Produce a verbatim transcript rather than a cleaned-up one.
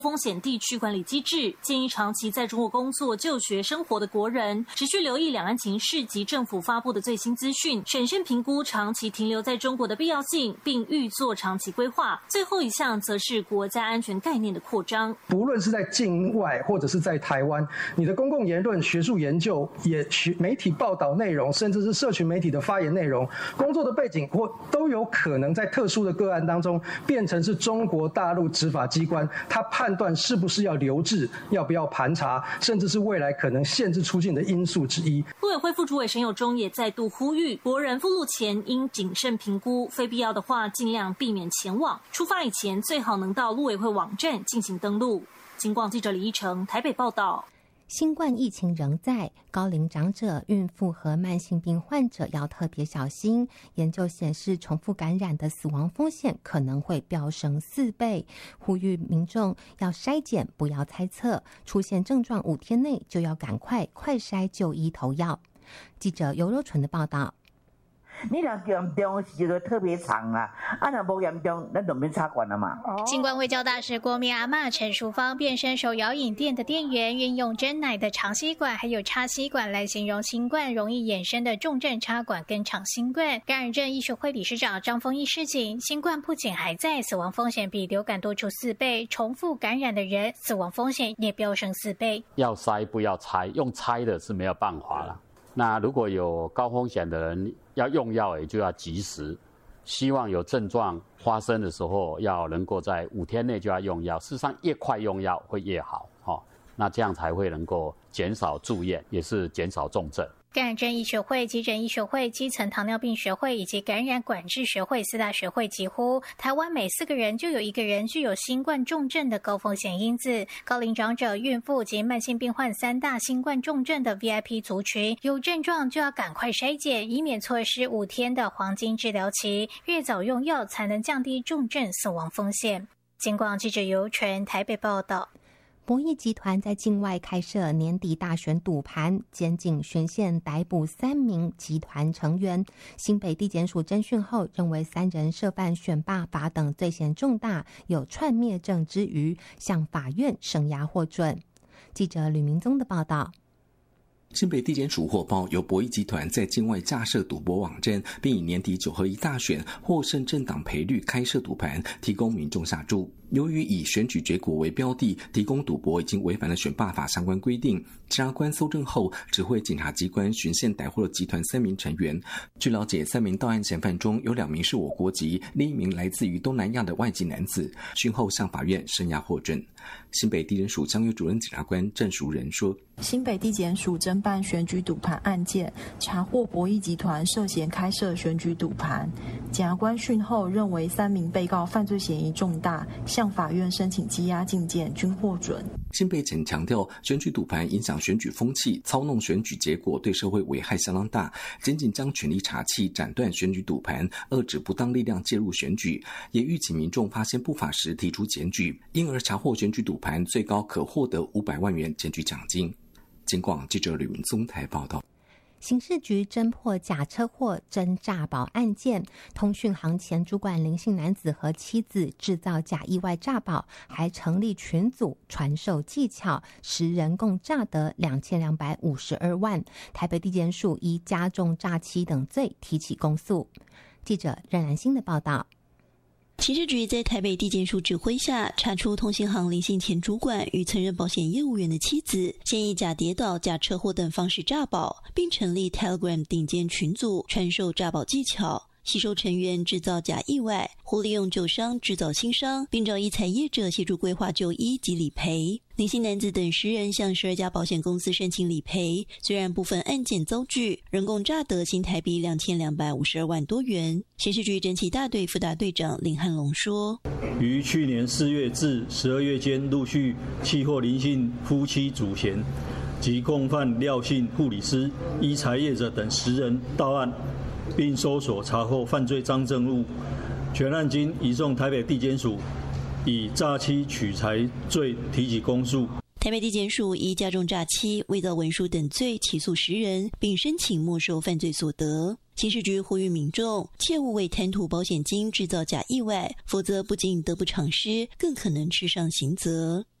风险地区管理机制，建议长期在中国工作、就学、生活的国人持续留意两岸情势及政府发布的最新资讯，审慎评估长期停留在中国的必要性，并预做长期规划。最后一项则是国家安全概念的扩张。 不论是在境外或者是在台湾，你的公共言论、学术研究、也媒体报道内容，甚至是社群媒体的发言内容，工作的背景或都有可能在特殊的个案当中变成是中国大陆执法机关他判断是不是要留置、要不要盘查，甚至是未来可能限制出境的因素之一。 陆委会副主委沈友忠也再度呼吁，国人赴陆前应谨慎评估，非必要的话尽量避免前往。出发以前最好能到陆委会网站进行登录。警广记者李依成台北报道。 新冠疫情仍在，高龄长者、孕妇和慢性病患者要特别小心。研究显示，重复感染的死亡风险可能会飙升四倍。呼吁民众要筛检，不要猜测，出现症状五天内就要赶快快筛就医投药。记者尤若纯的报道。 你若严重是就特别长啊，啊若无严重，咱就免插管了嘛。 新冠卫教大使国民阿嬷陈淑芳变身手摇饮店的店员，运用真奶的长吸管还有插吸管来形容新冠容易衍生的重症插管跟长新冠。感染症医学会理事长张丰毅示警，新冠不仅还在，死亡风险比流感多出四倍，重复感染的人死亡风险也飙升四倍。 要筛不要猜，用猜的是没有办法了。那如果有高风险的人要用药，也就要及时。希望有症状发生的时候，要能够在五天内就要用药。事实上，越快用药会越好，哦，那这样才会能够减少住院，也是减少重症。 感染症医学会、急诊医学会、基层糖尿病学会以及感染管制学会四大学会疾呼，台湾每四个人就有一个人具有新冠重症的高风险因子。高龄长者、孕妇及慢性病患三大新冠重症的 V I P 族群，有症状就要赶快筛检，以免错失五天的黄金治疗期。越早用药，才能降低重症死亡风险。警广记者尤纯台北报道。 博弈集团在境外开设年底大选赌盘，检警循线逮捕三名集团成员。新北地检署侦讯后认为三人涉犯选罢法等罪嫌重大，有串灭证之余，向法院声押获准。记者吕明宗的报道。 新北地检署获报，有博弈集团在境外架设赌博网站，并以年底九合一大选获胜政党赔率开设赌盘，提供民众下注。由于以选举结果为标的提供赌博，已经违反了选罢法相关规定。检察官搜证后，指挥检察机关循线逮获了集团三名成员。据了解，三名到案嫌犯中有两名是我国籍，另一名来自于东南亚的外籍男子。讯后向法院声押获准。新北地检署相约主任检察官郑淑仁说： 新北地检署侦办选举赌盘案件，查获博弈集团涉嫌开设选举赌盘。检察官讯后认为三名被告犯罪嫌疑重大，向法院申请羁押禁见，均获准。 新北检强调，选举赌盘影响选举风气，操弄选举结果，对社会危害相当大。检警将全力查缉，斩断选举赌盘，遏止不当力量介入选举，也预警民众发现不法时提出检举，因而查获选举赌盘，最高可获得五百万元检举奖金。警广记者吕明宗台报道。 刑事局侦破假车祸真诈保案件，通讯行前主管林姓男子和妻子制造假意外诈保，还成立群组传授技巧，十人共诈得两千两百五十二万。台北地检署依加重诈欺等罪提起公诉。记者任兰欣的报道。 刑事局在台北地检署指挥下，查出通信行林姓前主管与曾任保险业务员的妻子，先以假跌倒、假车祸等方式诈保，并成立 Telegram 顶尖群组，传授诈保技巧，吸收成员制造假意外，或利用旧伤制造新伤，并找医财业者协助规划就医及理赔。林姓男子等十人向十二家保险公司申请理赔，虽然部分案件遭拒，仍共诈得新台币两千两百五十二万多元。刑事局侦缉大队副大队长林汉龙说： 于去年四月至十二月间，陆续契获林姓夫妻主嫌及共犯廖姓护理师、医财业者等十人到案，并搜索查获犯罪赃证物，全案经移送台北地检署以诈欺取财罪提起公诉。 台北地检署依加重诈欺、伪造文书等罪起诉十人，并申请没收犯罪所得。 刑事局呼吁民众切勿为贪图保险金制造假意外，否则不仅得不偿失，更可能吃上刑责。